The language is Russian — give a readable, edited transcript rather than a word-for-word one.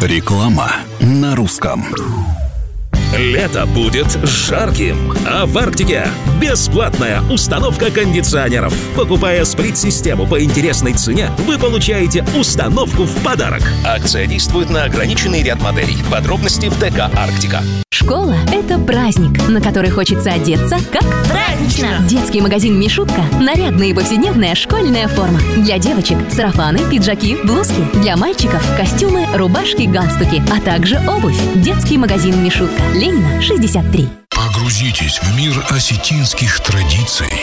Реклама на русском. Лето будет жарким, а в Арктике бесплатная установка кондиционеров. Покупая сплит-систему по интересной цене, вы получаете установку в подарок. Акция действует на ограниченный ряд моделей. Подробности в ДК «Арктика». Школа – это праздник, на который хочется одеться как празднично. Детский магазин «Мишутка» – нарядная и повседневная школьная форма. Для девочек – сарафаны, пиджаки, блузки. Для мальчиков – костюмы, рубашки, галстуки, а также обувь. Детский магазин «Мишутка». Ленина, 63. Погрузитесь в мир осетинских традиций.